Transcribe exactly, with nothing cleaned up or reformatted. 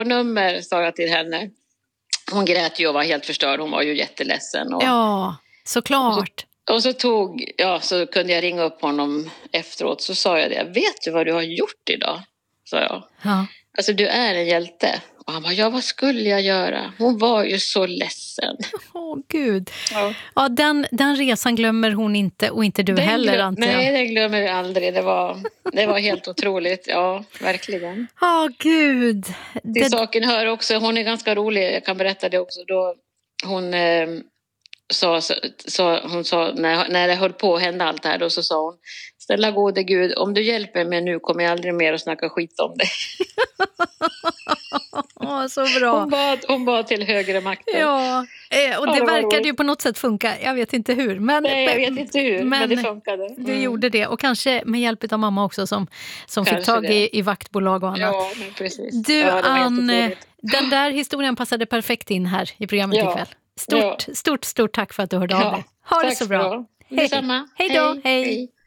nummer, sa jag till henne. Hon grät ju och var helt förstörd. Hon var ju jätteledsen. Och, ja, såklart. Och, och så tog, ja, så kunde jag ringa upp honom efteråt. Så sa jag det. Vet du vad du har gjort idag? Sa jag. Ja. Alltså du är en hjälte. Och han bara, ja vad skulle jag göra? Hon var ju så ledsen. Åh gud. Ja. Ja, den, den resan glömmer hon inte och inte du Den heller glöm- antar jag. Nej, det glömmer vi aldrig. Det var, det var helt otroligt. Ja, verkligen. Ja, gud. Till Det... saken hör också, hon är ganska rolig, jag kan berätta det också. Då hon eh, sa, sa, hon sa när, när det höll på att hända allt det här, då så sa hon, snälla gode Gud, om du hjälper mig nu kommer jag aldrig mer att snacka skit om dig. Åh, så bra. Hon bad, hon bad till högre makten. Ja, och det, ja, det verkade ju på något sätt funka. Jag vet inte hur. Men, Nej, jag vet inte hur, men, men det funkade. Mm. Det gjorde det. Och kanske med hjälp av mamma också som, som fick tag i, i vaktbolag och annat. Ja, men precis. Du, ja, Ann, den där historien passade perfekt in här i programmet ja. ikväll. Stort, ja. stort, stort tack för att du hörde ja. av dig. Ha det så bra. Hej. Detsamma. Hej då. Hej. Hej.